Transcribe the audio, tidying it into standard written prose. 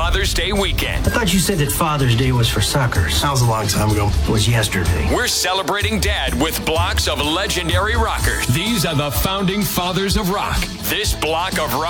Father's Day weekend. I thought you said that Father's Day was for suckers. That was a long time ago. It was yesterday. We're celebrating Dad with blocks of legendary rockers. These are the founding fathers of rock. This block of rock